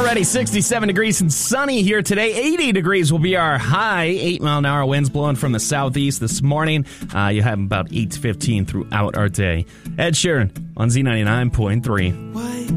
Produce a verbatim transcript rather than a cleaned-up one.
already sixty-seven degrees and sunny here today. eighty degrees will be our high. eight mile an hour winds blowing from the southeast this morning. Uh, you have about eight to fifteen throughout our day. Ed Sheeran on Z ninety-nine point three.